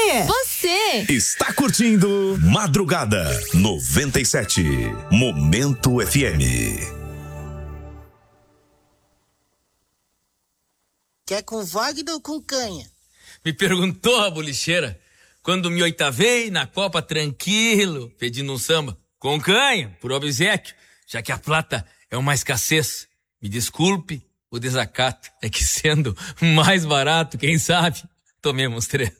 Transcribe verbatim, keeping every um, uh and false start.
Você! Você! Está curtindo Madrugada noventa e sete. Momento F M. Quer com Wagner ou com canha? Me perguntou a bolicheira quando me oitavei na Copa tranquilo, pedindo um samba com canha, por obséquio, já que a plata é uma escassez. Me desculpe o desacato, é que sendo mais barato, quem sabe, tomemos três.